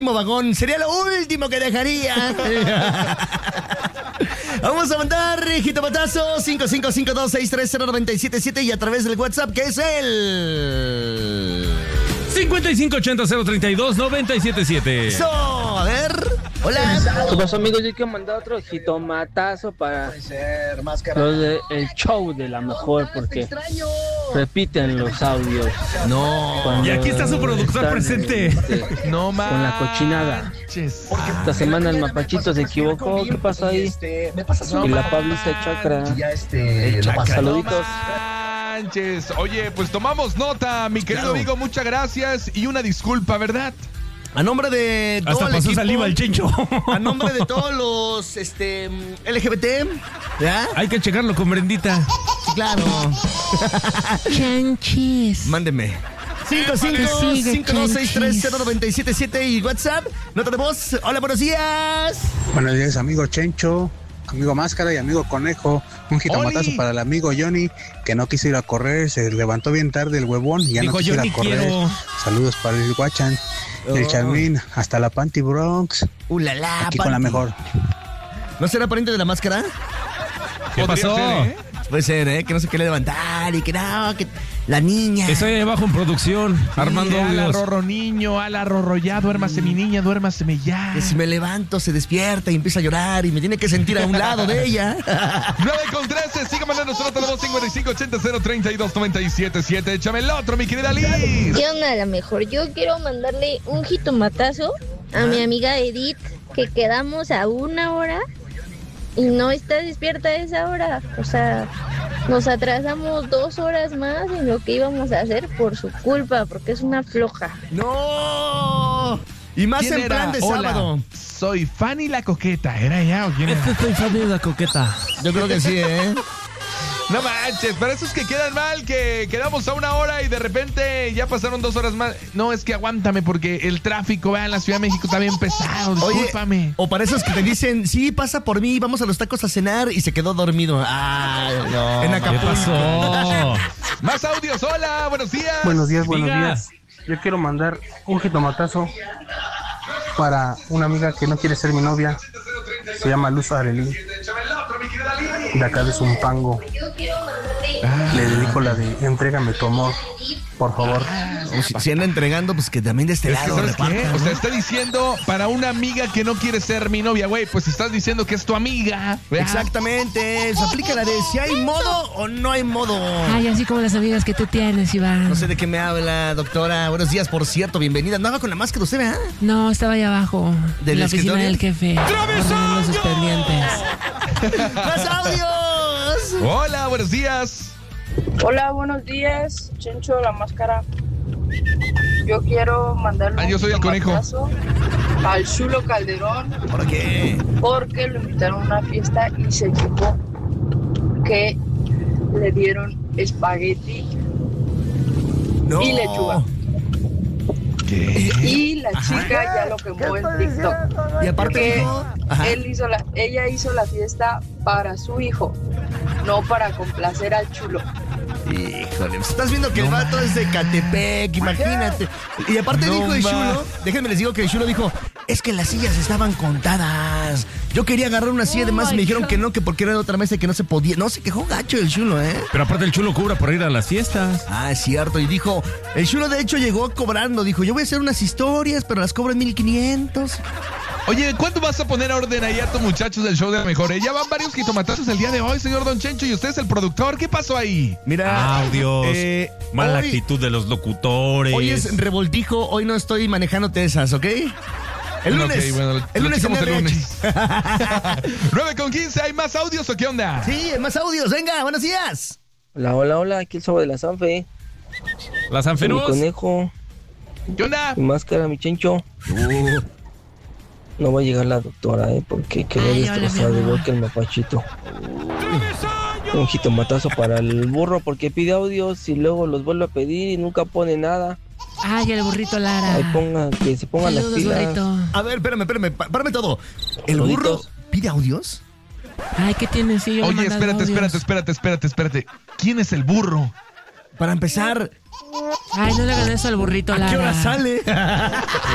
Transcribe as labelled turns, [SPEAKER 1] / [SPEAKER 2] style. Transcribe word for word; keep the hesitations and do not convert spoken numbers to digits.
[SPEAKER 1] vagón. Sería lo último que dejaría. Vamos a mandar jitomatazo cinco cinco cinco dos seis tres cero nueve siete siete y a través del WhatsApp, que es el
[SPEAKER 2] cincuenta y cinco ochenta cero treinta y dos noventa y siete siete.
[SPEAKER 1] So, a ver. Hola.
[SPEAKER 3] ¿Qué pasó, amigos? Yo quiero mandar otro jitomatazo para los de el show de la mejor, porque repiten los audios.
[SPEAKER 1] No.
[SPEAKER 2] Y aquí está su productor presente.
[SPEAKER 3] Este,
[SPEAKER 4] No más.
[SPEAKER 3] con la cochinada. Esta semana el mapachito se equivocó. ¿Qué pasó ahí? Y la Pablita Chakra. Saluditos.
[SPEAKER 4] Sánchez. Oye, pues tomamos nota, mi querido
[SPEAKER 1] Claro.
[SPEAKER 4] amigo. Muchas gracias y una disculpa, ¿verdad?
[SPEAKER 1] A nombre de todo
[SPEAKER 2] Hasta
[SPEAKER 1] el
[SPEAKER 2] pasó
[SPEAKER 1] equipo,
[SPEAKER 2] saliva el chencho.
[SPEAKER 1] a nombre de todos los este L G B T, ¿ya?
[SPEAKER 2] Hay que checarlo con Brendita.
[SPEAKER 1] Sí, claro.
[SPEAKER 5] Chanchis.
[SPEAKER 1] Mándeme. cinco cinco cinco dos seis tres cero nueve siete siete y WhatsApp. Nota de voz. Hola, buenos días.
[SPEAKER 6] Buenos días, amigo Chencho, amigo Máscara y amigo Conejo. Un jitomatazo
[SPEAKER 4] ¡Oli!
[SPEAKER 6] para el amigo Johnny, que no quiso ir a correr, se levantó bien tarde el huevón y ya
[SPEAKER 2] Dijo,
[SPEAKER 6] no quiso
[SPEAKER 2] yo
[SPEAKER 6] ir
[SPEAKER 2] ni
[SPEAKER 6] a correr.
[SPEAKER 2] quiero.
[SPEAKER 6] Saludos para el Guachan, el
[SPEAKER 1] Oh.
[SPEAKER 6] Charmín, hasta la Panty Bronx,
[SPEAKER 1] Uh, la, la,
[SPEAKER 6] aquí con la
[SPEAKER 1] Panty.
[SPEAKER 6] mejor.
[SPEAKER 1] ¿No será pariente de la máscara?
[SPEAKER 2] ¿Qué
[SPEAKER 4] Podría
[SPEAKER 2] pasó?
[SPEAKER 4] ser, ¿eh?
[SPEAKER 1] Puede ser, ¿eh? Que no se quiere levantar y que no, que la niña.
[SPEAKER 2] Estoy ahí abajo en producción, armando
[SPEAKER 4] Sí, ala,
[SPEAKER 2] audios.
[SPEAKER 4] rorro niño, ala, rorro ya, duérmase mi niña, duérmaseme ya.
[SPEAKER 1] Que si me levanto se despierta y empieza a llorar y me tiene que sentir a un lado de ella.
[SPEAKER 4] nueve con trece, siga mandando su nota de voz cincuenta y cinco ochenta cero treinta y dos noventa y siete siete. Échame el otro, mi querida Liz.
[SPEAKER 7] ¿Qué onda? La mejor. Yo quiero mandarle un jitomatazo a mi amiga Edith, que quedamos a una hora y no está despierta a esa hora. O sea, nos atrasamos dos horas más en lo que íbamos a hacer por su culpa, porque es una floja.
[SPEAKER 1] ¡No! Y más
[SPEAKER 4] ¿Quién
[SPEAKER 1] en
[SPEAKER 4] era?
[SPEAKER 1] plan de
[SPEAKER 4] Hola,
[SPEAKER 1] sábado.
[SPEAKER 4] soy Fanny la coqueta. ¿Era ella o quién era?
[SPEAKER 2] Este estoy fan de la coqueta.
[SPEAKER 1] Yo creo que sí, ¿eh?
[SPEAKER 4] No manches, pero esos que quedan mal, que quedamos a una hora y de repente ya pasaron dos horas más. No, es que aguántame porque el tráfico, vean, en la Ciudad de México está bien pesado, discúlpame.
[SPEAKER 1] Oye, o para esos que te dicen, sí, pasa por mí, vamos a los tacos a cenar y se quedó dormido. Ay, no. En
[SPEAKER 2] ¿Qué
[SPEAKER 1] Acapulco.
[SPEAKER 2] pasó?
[SPEAKER 4] Más audios, hola, buenos días.
[SPEAKER 6] Buenos días, buenos
[SPEAKER 2] Diga.
[SPEAKER 6] días. Yo quiero mandar un jitomatazo para una amiga que no quiere ser mi novia. Se llama Luz Arelí, de acá de Zumpango. Le dedico la de Entrégame tu amor, por favor.
[SPEAKER 1] O si, si anda entregando, pues que también de este
[SPEAKER 4] Es que,
[SPEAKER 1] lado
[SPEAKER 4] ¿sabes
[SPEAKER 1] reparta,
[SPEAKER 4] qué?
[SPEAKER 1] ¿no?
[SPEAKER 4] O sea, está diciendo para una amiga que no quiere ser mi novia, güey, pues estás diciendo que es tu amiga. ¿verdad?
[SPEAKER 1] Exactamente. Se aplica la de si hay modo o no hay modo.
[SPEAKER 5] Ay, así como las amigas que tú tienes, Iván.
[SPEAKER 1] No sé de qué me habla, doctora. Buenos días, por cierto, bienvenida. Andaba con la máscara usted, ¿verdad?
[SPEAKER 5] No, estaba allá abajo.
[SPEAKER 1] ¿Del
[SPEAKER 5] en la oficina
[SPEAKER 1] escritorio?
[SPEAKER 5] del jefe. Ordenando sus pendientes.
[SPEAKER 1] ¡Más audios!
[SPEAKER 4] Hola, buenos días.
[SPEAKER 8] Hola, buenos días, Chencho, la máscara. Yo quiero mandarle
[SPEAKER 4] Ah, yo
[SPEAKER 8] un
[SPEAKER 4] soy el conejo.
[SPEAKER 8] jitomatazo al Chulo Calderón
[SPEAKER 1] ¿Por qué?
[SPEAKER 8] porque lo invitaron a una fiesta y se equivocó que le dieron espagueti
[SPEAKER 1] No.
[SPEAKER 8] y lechuga.
[SPEAKER 4] ¿Qué?
[SPEAKER 8] Y la chica ya lo quemó en TikTok.
[SPEAKER 1] Y aparte
[SPEAKER 8] Porque
[SPEAKER 1] dijo... Ajá.
[SPEAKER 8] él hizo la, ella hizo la fiesta para su hijo, no para complacer al Chulo.
[SPEAKER 1] Híjole, pues estás viendo que el vato es de Catepec, imagínate. Y aparte
[SPEAKER 4] No
[SPEAKER 1] dijo el
[SPEAKER 4] ma.
[SPEAKER 1] Chulo, déjenme les digo que el Chulo dijo, es que las sillas estaban contadas. Yo quería agarrar una silla de más y me dijeron que no, que porque era de otra mesa y que no se podía. No, se quejó gacho el Chulo, ¿eh?
[SPEAKER 2] Pero aparte el chulo cobra por ir a las fiestas.
[SPEAKER 1] Ah, es cierto. Y dijo, el Chulo de hecho llegó cobrando. Dijo, yo voy a hacer unas historias, pero las cobro en mil quinientos.
[SPEAKER 4] Oye, ¿cuándo vas a poner orden ahí a tus muchachos del show de la mejor? Eh, Ya van varios jitomatazos el día de hoy, señor Don Chencho, y usted es el productor. ¿Qué pasó ahí?
[SPEAKER 1] Mira,
[SPEAKER 2] Audios.
[SPEAKER 1] eh,
[SPEAKER 2] Mala
[SPEAKER 1] hoy-
[SPEAKER 2] actitud de los locutores.
[SPEAKER 1] Hoy es revoltijo, hoy no estoy manejándote esas, ¿ok? El lunes.
[SPEAKER 4] Ok, bueno,
[SPEAKER 1] el
[SPEAKER 4] lo
[SPEAKER 1] lunes en
[SPEAKER 4] checamos el
[SPEAKER 1] R H.
[SPEAKER 4] lunes. nueve con quince, ¿hay más audios o qué onda?
[SPEAKER 1] Sí, más audios. Venga, buenos días.
[SPEAKER 3] Hola, hola, hola. Aquí el sábado de la Sanfe.
[SPEAKER 2] Las
[SPEAKER 3] Mi
[SPEAKER 2] Sanferus.
[SPEAKER 3] conejo,
[SPEAKER 4] ¿Qué onda?
[SPEAKER 3] mi máscara, mi Chencho. No va a llegar la doctora, ¿eh? Porque quedó
[SPEAKER 5] Ay, hola,
[SPEAKER 3] destrozada
[SPEAKER 5] mi amor.
[SPEAKER 3] igual que el mapachito. Un jitomatazo para el burro porque pide audios y luego los vuelve a pedir y nunca pone nada.
[SPEAKER 5] Ay, el burrito Lara.
[SPEAKER 3] Ahí ponga, que se pongan las
[SPEAKER 5] Saludos,
[SPEAKER 3] pilas.
[SPEAKER 5] burrito.
[SPEAKER 1] A ver, espérame, espérame, pá- párame todo. ¿El
[SPEAKER 3] Saluditos.
[SPEAKER 1] burro pide audios?
[SPEAKER 5] Ay, ¿qué tienes? Sí, yo le he
[SPEAKER 4] Oye,
[SPEAKER 5] mandado
[SPEAKER 4] espérate,
[SPEAKER 5] audios.
[SPEAKER 4] espérate, espérate, espérate, espérate. ¿Quién es el burro?
[SPEAKER 1] Para empezar,
[SPEAKER 5] Ay, no le hagan eso al burrito
[SPEAKER 1] ¿a
[SPEAKER 5] Lara.
[SPEAKER 1] qué hora sale?